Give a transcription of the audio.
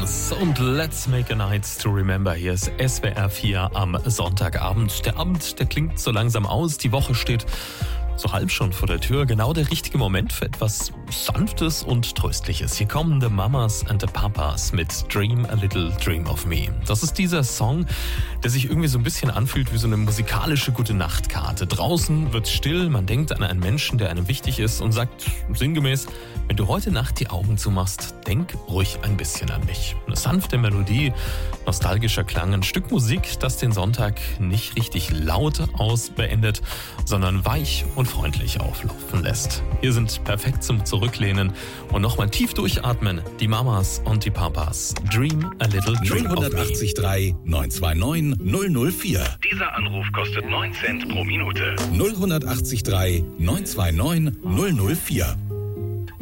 Beatles und Let's Make a Night to Remember. Hier ist SWR 4 am Sonntagabend. Der Abend, der klingt so langsam aus. Die Woche steht so halb schon vor der Tür. Genau der richtige Moment für etwas Sanftes und Tröstliches. Hier kommen The Mamas and the Papas mit Dream a Little Dream of Me. Das ist dieser Song, der sich irgendwie so ein bisschen anfühlt wie so eine musikalische Gute-Nacht-Karte. Draußen wird's still, man denkt an einen Menschen, der einem wichtig ist und sagt sinngemäß, wenn du heute Nacht die Augen zumachst, denk ruhig ein bisschen an mich. Eine sanfte Melodie, nostalgischer Klang, ein Stück Musik, das den Sonntag nicht richtig laut ausbeendet, sondern weich und freundlich auflaufen lässt. Hier sind perfekt zum Zurücklehnen und nochmal tief durchatmen. Die Mamas und die Papas. Dream a Little Dream of Me. 0803929 004. Dieser Anruf kostet 9 Cent pro Minute. 0803929 004.